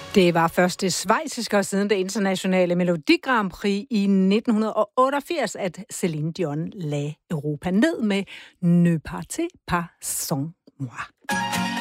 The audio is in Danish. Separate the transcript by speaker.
Speaker 1: Det var først det schweiziske og siden det internationale Melodi Grand Prix i 1988, at Céline Dion lagde Europa ned med Ne partez pas sans moi.